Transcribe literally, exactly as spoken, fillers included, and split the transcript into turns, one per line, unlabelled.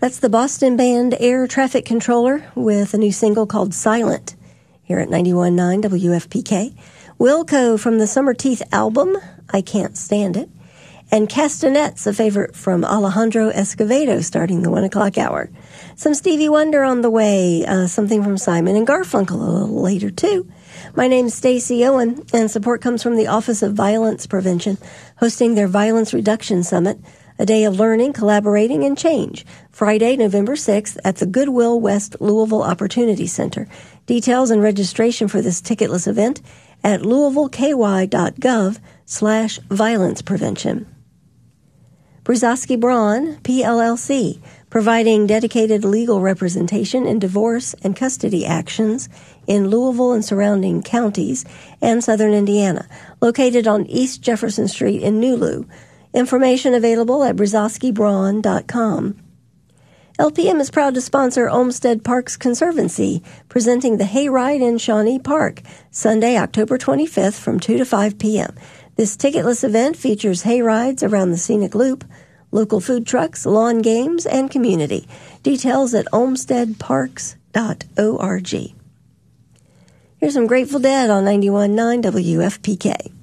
That's the Boston band Air Traffic Controller with a new single called Silent here at ninety-one point nine W F P K. Wilco from the Summer Teeth album, I Can't Stand It. And Castanets, a favorite from Alejandro Escovedo, starting the one o'clock hour. Some Stevie Wonder on the way, uh, something from Simon and Garfunkel a little later, too. My name's Stacey Owen, and support comes from the Office of Violence Prevention, hosting their Violence Reduction Summit, a day of learning, collaborating, and change, Friday, November sixth at the Goodwill West Louisville Opportunity Center. Details and registration for this ticketless event at louisvilleky.gov slash violence prevention. Brzozowski Braun, P L L C, providing dedicated legal representation in divorce and custody actions in Louisville and surrounding counties and southern Indiana, located on East Jefferson Street in New Lou. Information available at brzozowski braun dot com. L P M is proud to sponsor Olmsted Parks Conservancy, presenting the Hayride in Shawnee Park, Sunday, October twenty-fifth from two to five p.m. This ticketless event features hayrides around the scenic loop, local food trucks, lawn games, and community. Details at olmsted parks dot org. Here's some Grateful Dead on ninety-one point nine W F P K.